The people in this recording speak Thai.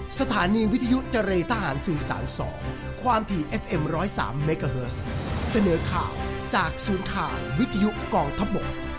สถานีวิทยุเจรทหารสื่อสาร2ความถี่ FM 103 เมกะเฮิรตซ์เสนอข่าวจากศูนย์ข่าววิทยุกองทัพบก